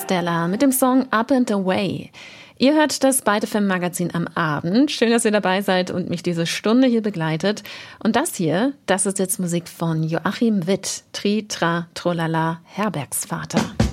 Stella mit dem Song Up and Away. Ihr hört das Byte FM Magazin am Abend. Schön, dass ihr dabei seid und mich diese Stunde hier begleitet. Und das hier, das ist jetzt Musik von Joachim Witt, Tri, Tra, Trolala, Herbergsvater.